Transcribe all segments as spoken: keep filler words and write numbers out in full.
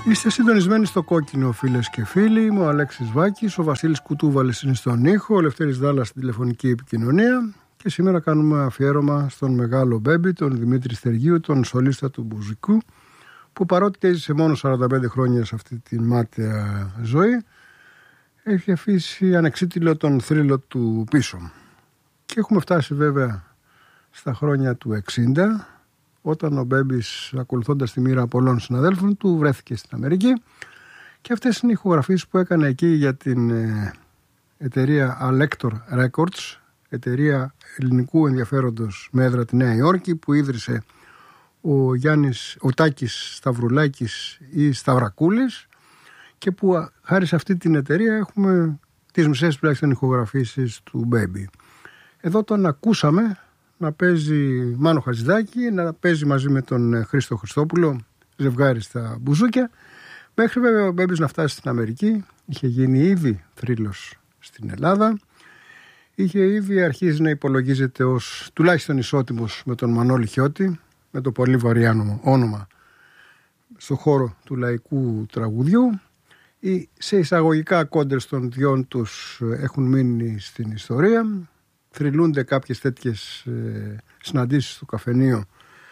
Είστε συντονισμένοι στο κόκκινο, φίλες και φίλοι. Είμαι ο Αλέξης Βάκης, ο Βασίλης Κουτούβαλης είναι στον ήχο, ο Λευτέρης Δάλλας στην τηλεφωνική επικοινωνία. Και σήμερα κάνουμε αφιέρωμα στον μεγάλο Μπέμπη, τον Δημήτρη Στεργίου, τον σολίστα του μπουζικού, που παρότι έζησε μόνο σαράντα πέντε χρόνια σε αυτή τη μάταια ζωή, έχει αφήσει ανεξίτηλο τον θρύλο του πίσω. Και έχουμε φτάσει βέβαια στα χρόνια του εξήντα, όταν ο Μπέμπης, ακολουθώντας τη μοίρα πολλών συναδέλφων του, βρέθηκε στην Αμερική. Και αυτές είναι οι ηχογραφίες που έκανε εκεί για την εταιρεία Alector Records, εταιρεία ελληνικού ενδιαφέροντος με έδρα τη Νέα Υόρκη, που ίδρυσε ο Γιάννης, ο Τάκης Σταυρουλάκης ή Σταυρακούλης, και που χάρη σε αυτή την εταιρεία έχουμε τις μισές τουλάχιστον ηχογραφήσεις του Μπέμπη. Εδώ τον ακούσαμε να παίζει Μάνο Χατζηδάκη, να παίζει μαζί με τον Χρήστο Χριστόπουλο, ζευγάρι στα μπουζούκια, μέχρι βέβαια ο Μπέμπης να φτάσει στην Αμερική. Είχε γίνει ήδη θρύλος στην Ελλάδα, είχε ήδη αρχίσει να υπολογίζεται ως τουλάχιστον ισότιμος με τον Μανώλη Χιώτη, με το πολύ βαριάνο όνομα στο χώρο του λαϊκού τραγουδιού. Οι σε εισαγωγικά κόντρες των δυο τους έχουν μείνει στην ιστορία. Θρυλούνται κάποιες τέτοιες ε, συναντήσεις στο καφενείο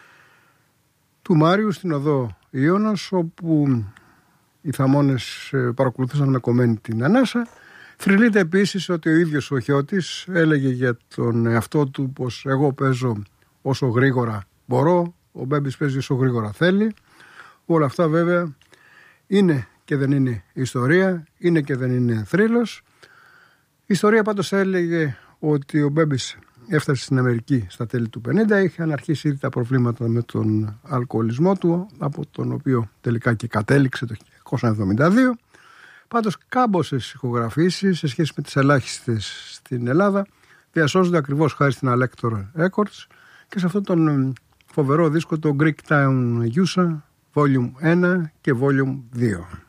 του Μάριου στην οδό Ιώνας, όπου οι θαμώνες ε, παρακολουθούσαν με κομμένη την ανάσα. Θρυλείται επίσης ότι ο ίδιος ο Χιώτης έλεγε για τον εαυτό του πως εγώ παίζω όσο γρήγορα μπορώ, ο Μπέμπης παίζει όσο γρήγορα θέλει. Όλα αυτά βέβαια είναι και δεν είναι ιστορία, είναι και δεν είναι θρύλος. Η ιστορία πάντως έλεγε ότι ο Μπέμπης έφτασε στην Αμερική στα τέλη του πενήντα, είχαν αρχίσει ήδη τα προβλήματα με τον αλκοολισμό του, από τον οποίο τελικά και κατέληξε το χίλια εννιακόσια εβδομήντα δύο. Πάντως κάμποσες ηχογραφήσεις σε σχέση με τις ελάχιστες στην Ελλάδα διασώζονται ακριβώς χάρη στην Alector Records και σε αυτόν τον φοβερό δίσκο, το Greek Town Usa Volume ένα και Volume δύο.